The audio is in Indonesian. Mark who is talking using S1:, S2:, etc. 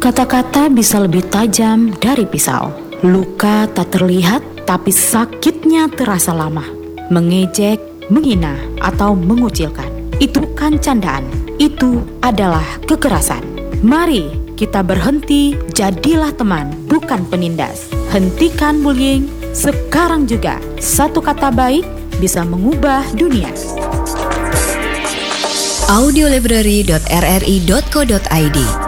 S1: Kata-kata bisa lebih tajam dari pisau. Luka tak terlihat, tapi sakitnya terasa lama. Mengejek, menghina, atau mengucilkan. Itu bukan candaan. Itu adalah kekerasan. Mari kita berhenti, jadilah teman, bukan penindas. Hentikan bullying sekarang juga. Satu kata baik bisa mengubah dunia.
S2: audiolibrary.rri.co.id